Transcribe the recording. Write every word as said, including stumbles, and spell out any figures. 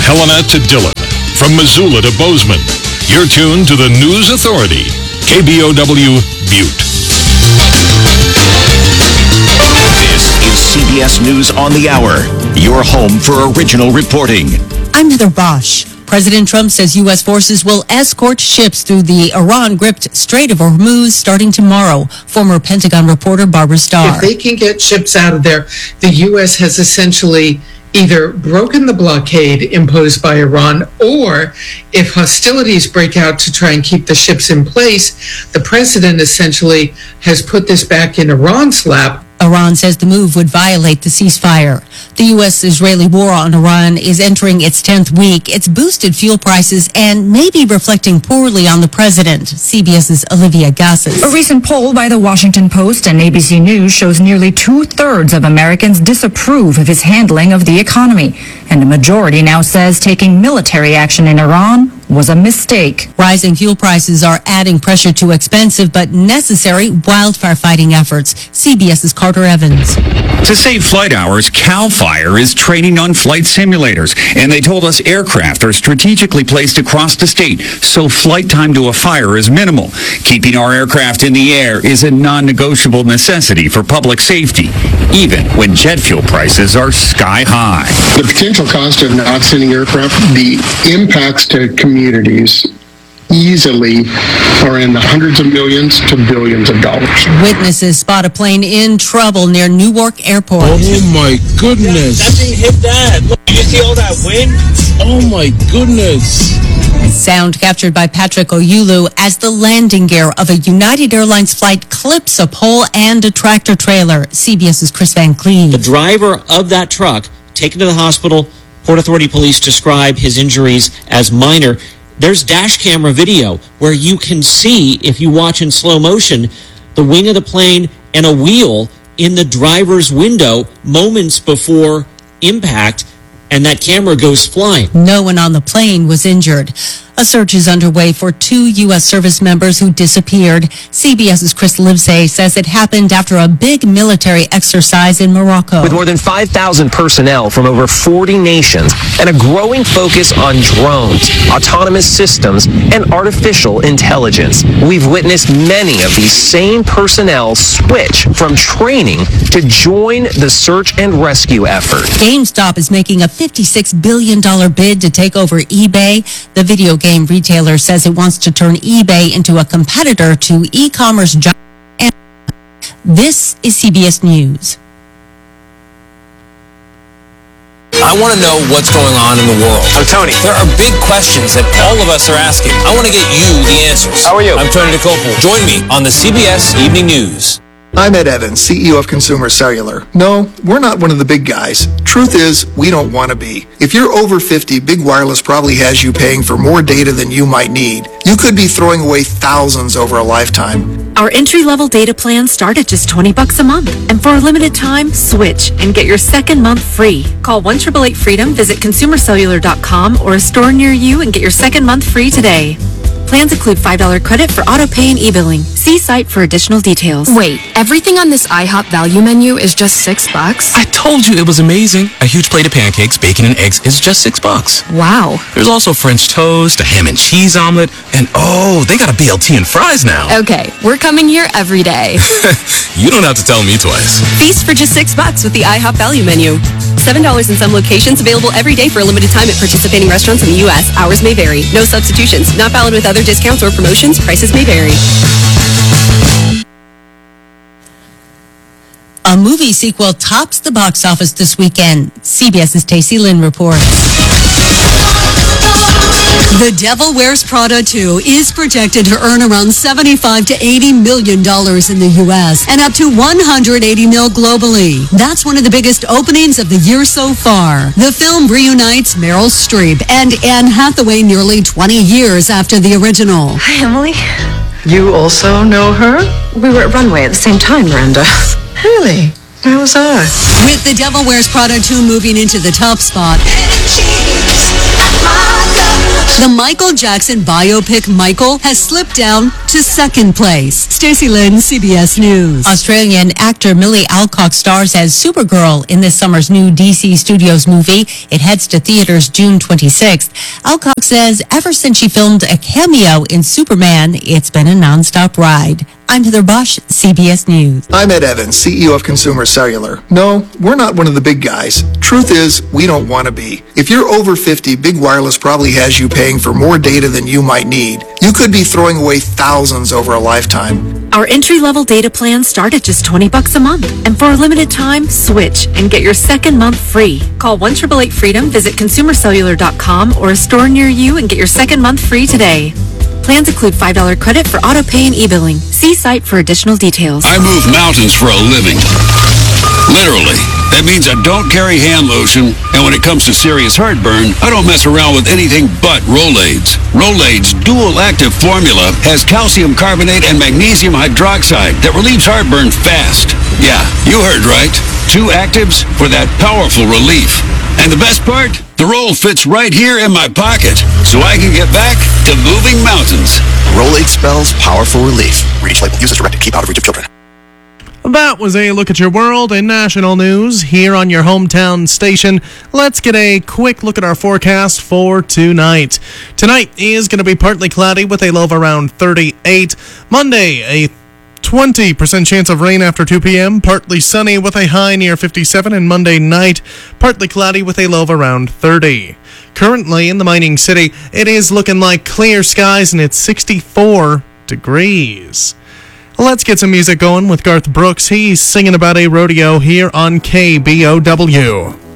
Helena to Dillon, from Missoula to Bozeman. You're tuned to the News Authority, K B O W Butte. This is C B S News on the Hour, your home for original reporting. I'm Heather Bosch. President Trump says U S forces will escort ships through the Iran-gripped Strait of Hormuz starting tomorrow. Former Pentagon reporter Barbara Starr. If they can get ships out of there, the U S has essentially either broken the blockade imposed by Iran, or if hostilities break out to try and keep the ships in place, the president essentially has put this back in Iran's lap. Iran says the move would violate the ceasefire. The U S-Israeli war on Iran is entering its tenth week. It's boosted fuel prices and may be reflecting poorly on the president. CBS's Olivia Gassis. A recent poll by the Washington Post and A B C News shows nearly two-thirds of Americans disapprove of his handling of the economy. And a majority now says taking military action in Iran was a mistake. Rising fuel prices are adding pressure to expensive but necessary wildfire fighting efforts. CBS's Carter Evans. To save flight hours, CAL FIRE is training on flight simulators, and they told us aircraft are strategically placed across the state, so flight time to a fire is minimal. Keeping our aircraft in the air is a non-negotiable necessity for public safety, even when jet fuel prices are sky high. The potential cost of not sending aircraft, the impacts to communities easily are in the hundreds of millions to billions of dollars. Witnesses spot a plane in trouble near Newark Airport. Oh my goodness. That thing hit that. Look, you see all that wind? Oh my goodness. Sound captured by Patrick Oyulu as the landing gear of a United Airlines flight clips a pole and a tractor trailer. CBS's Chris Van Cleave. The driver of that truck taken to the hospital. Port Authority police describe his injuries as minor. There's dash camera video where you can see, if you watch in slow motion, the wing of the plane and a wheel in the driver's window moments before impact, and that camera goes flying. No one on the plane was injured. A search is underway for two U S service members who disappeared. CBS's Chris Livesay says it happened after a big military exercise in Morocco. With more than five thousand personnel from over forty nations and a growing focus on drones, autonomous systems, and artificial intelligence, we've witnessed many of these same personnel switch from training to join the search and rescue effort. GameStop is making a fifty-six billion dollars bid to take over eBay. The video game retailer says it wants to turn eBay into a competitor to e-commerce giant. This is C B S News. I want to know what's going on in the world. I'm Tony. There are big questions that all of us are asking. I want to get you the answers. How are you? I'm Tony DeCopel. Join me on the C B S Evening News. I'm Ed Evans, C E O of Consumer Cellular. No, we're not one of the big guys. Truth is, we don't want to be. If you're over fifty, Big Wireless probably has you paying for more data than you might need. You could be throwing away thousands over a lifetime. Our entry-level data plans start at just twenty bucks a month. And for a limited time, switch and get your second month free. Call one eight eight eight freedom, visit consumer cellular dot com or a store near you and get your second month free today. Plans include five dollars credit for auto pay and e-billing. See site for additional details. Wait, everything on this IHOP value menu is just six bucks? I told you it was amazing. A huge plate of pancakes, bacon, and eggs is just six bucks. Wow. There's also French toast, a ham and cheese omelet, and oh, they got a B L T and fries now. Okay, we're coming here every day. You don't have to tell me twice. Feast for just six bucks with the IHOP value menu. seven dollars in some locations, available every day for a limited time at participating restaurants in the U S. Hours may vary. No substitutions. Not valid with other discounts or promotions. Prices may vary. A movie sequel tops the box office this weekend. CBS's Tacey Lynn reports. The Devil Wears Prada two is projected to earn around seventy-five to eighty million dollars in the U S and up to one hundred eighty mil globally. That's one of the biggest openings of the year so far. The film reunites Meryl Streep and Anne Hathaway nearly twenty years after the original. Hi, Emily. You also know her? We were at Runway at the same time, Miranda. Really? Where was I? With The Devil Wears Prada two moving into the top spot, the Michael Jackson biopic Michael has slipped down to second place. Stacey Lynn, C B S News. Australian actor Millie Alcock stars as Supergirl in this summer's new D C Studios movie. It heads to theaters June twenty-sixth. Alcock says ever since she filmed a cameo in Superman, it's been a nonstop ride. I'm Heather Bosch, C B S News. I'm Ed Evans, C E O of Consumer Cellular. No, we're not one of the big guys. Truth is, we don't want to be. If you're over fifty, Big Wireless probably has you paying for more data than you might need. You could be throwing away thousands over a lifetime. Our entry-level data plans start at just twenty bucks a month. And for a limited time, switch and get your second month free. Call one eight eight eight freedom, visit consumer cellular dot com or a store near you and get your second month free today. Plans include five dollars credit for auto pay and e-billing. See site for additional details. I move mountains for a living. Literally. That means I don't carry hand lotion, and when it comes to serious heartburn, I don't mess around with anything but Rolaids. Rolaids' dual-active formula has calcium carbonate and magnesium hydroxide that relieves heartburn fast. Yeah, you heard right. Two actives for that powerful relief. And the best part? The roll fits right here in my pocket, so I can get back to moving mountains. Rolaid spells powerful relief. Read each label. Use as directed. Keep out of reach of children. That was a look at your world and national news here on your hometown station. Let's get a quick look at our forecast for tonight. Tonight is going to be partly cloudy with a low of around thirty-eight. Monday, a twenty percent chance of rain after two p.m., partly sunny with a high near fifty-seven, and Monday night, partly cloudy with a low of around thirty. Currently in the mining city, it is looking like clear skies and it's sixty-four degrees. Let's get some music going with Garth Brooks. He's singing about a rodeo here on K B O W.